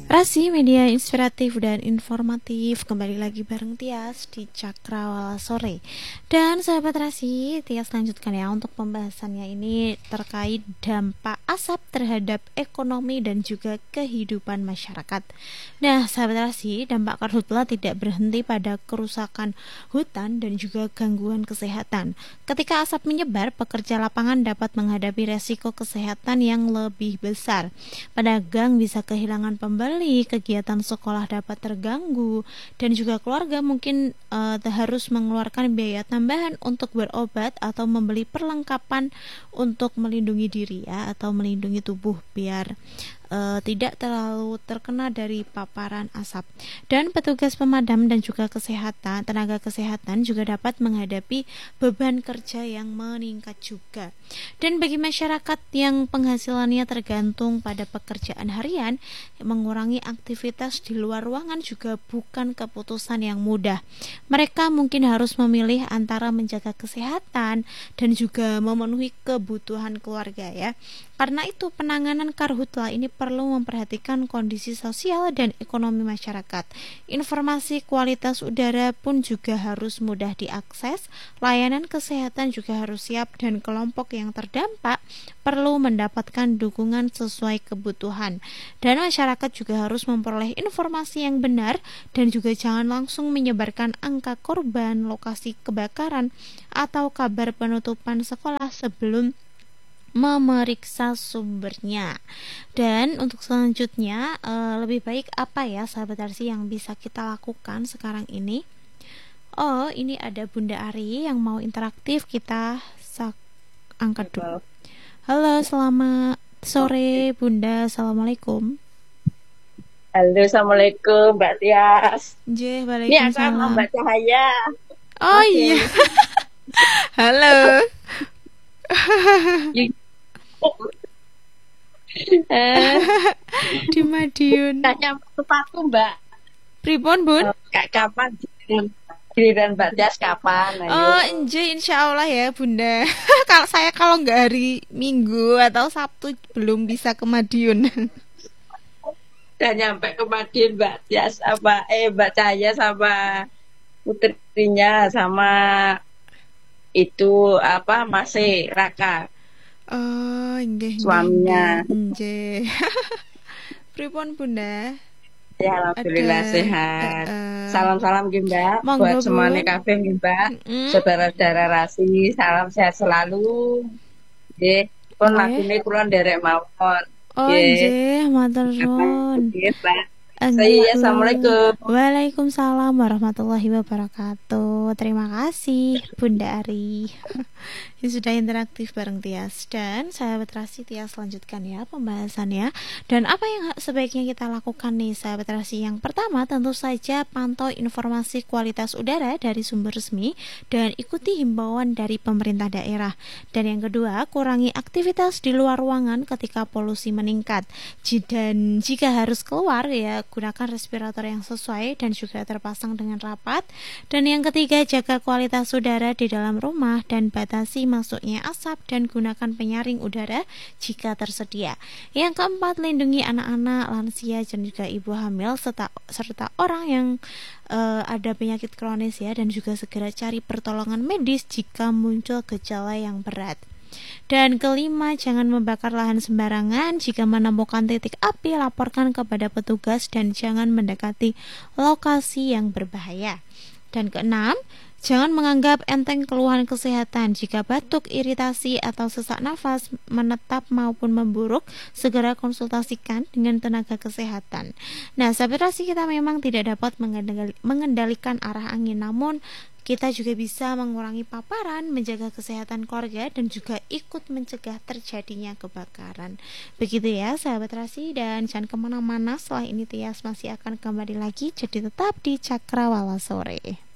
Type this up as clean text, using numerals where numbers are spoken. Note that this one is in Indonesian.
Rasi media inspiratif dan informatif kembali lagi bareng Tias di Cakrawala Sore. Dan sahabat Rasi, Tias lanjutkan ya untuk pembahasannya ini terkait dampak asap terhadap ekonomi dan juga kehidupan masyarakat. Nah, sahabat Rasi, dampak karhutla tidak berhenti pada kerusakan hutan dan juga gangguan kesehatan. Ketika asap menyebar, pekerja lapangan dapat menghadapi resiko kesehatan yang lebih besar. Pedagang bisa kehilangan pembeli, kegiatan sekolah dapat terganggu, dan juga keluarga mungkin harus mengeluarkan biaya tambahan untuk berobat atau membeli perlengkapan untuk melindungi diri ya, atau melindungi tubuh biar tidak terlalu terkena dari paparan asap. Dan petugas pemadam dan juga tenaga kesehatan juga dapat menghadapi beban kerja yang meningkat juga. Dan bagi masyarakat yang penghasilannya tergantung pada pekerjaan harian, mengurangi aktivitas di luar ruangan juga bukan keputusan yang mudah. Mereka mungkin harus memilih antara menjaga kesehatan dan juga memenuhi kebutuhan keluarga ya. Karena itu penanganan karhutla ini perlu memperhatikan kondisi sosial dan ekonomi masyarakat. Informasi kualitas udara pun juga harus mudah diakses, layanan kesehatan juga harus siap, dan kelompok yang terdampak perlu mendapatkan dukungan sesuai kebutuhan. Dan masyarakat juga harus memperoleh informasi yang benar dan juga jangan langsung menyebarkan angka korban, lokasi kebakaran, atau kabar penutupan sekolah sebelum memeriksa sumbernya. Dan untuk selanjutnya lebih baik apa ya sahabat Arsi yang bisa kita lakukan sekarang ini? Oh, ini ada Bunda Ari yang mau interaktif, kita angkat dulu. Halo, selamat sore Bunda. Assalamualaikum. Halo, assalamualaikum Mbak Tias. Waalaikumsalam. Ini sama Mbak Cahaya. Oh okay. Iya. Halo. Di Madiun. Kayaknya sepatu Mbak. Pripun Bun? Kapan giliran Mbak Tias kapan? Ayo. Oh insya Allah ya Bunda. Kalau nggak hari Minggu atau Sabtu belum bisa ke Madiun. Udah nyampe ke Madiun Mbak Tias Mbak Cahaya sama putrinya sama itu masih Raka. Oh, suaminya. Pripun Bunda? Ya alhamdulillah sehat. Salam-salam Mbak buat semuanya kabeh Mbak. Saudara-saudara Rasi, salam sehat selalu. Nggih, pun lagune kula nderek mawon. Oh nggih, matur nuwun. Nggih, Mbak. Assalamualaikum. Waalaikumsalam warahmatullahi wabarakatuh. Terima kasih Bunda Ari yang sudah interaktif bareng Tias. Dan sahabat Rasi, Tias lanjutkan ya pembahasannya. Dan apa yang sebaiknya kita lakukan nih sahabat Rasi? Yang pertama tentu saja pantau informasi kualitas udara dari sumber resmi dan ikuti himbauan dari pemerintah daerah. Dan yang kedua, kurangi aktivitas di luar ruangan ketika polusi meningkat. Dan jika harus keluar ya gunakan respirator yang sesuai dan juga terpasang dengan rapat. Dan yang ketiga, jaga kualitas udara di dalam rumah dan batasi masuknya asap dan gunakan penyaring udara jika tersedia. Yang keempat, lindungi anak-anak, lansia dan juga ibu hamil serta orang yang ada penyakit kronis ya, dan juga segera cari pertolongan medis jika muncul gejala yang berat. Dan kelima, jangan membakar lahan sembarangan. Jika menemukan titik api, laporkan kepada petugas dan jangan mendekati lokasi yang berbahaya. Dan keenam, jangan menganggap enteng keluhan kesehatan. Jika batuk, iritasi, atau sesak nafas menetap maupun memburuk, segera konsultasikan dengan tenaga kesehatan. Nah, sahabat Rasi, kita memang tidak dapat mengendalikan arah angin, namun kita juga bisa mengurangi paparan, menjaga kesehatan keluarga, dan juga ikut mencegah terjadinya kebakaran. Begitu ya sahabat Rasi, dan jangan kemana-mana, setelah ini Tias masih akan kembali lagi, jadi tetap di Cakrawala Sore.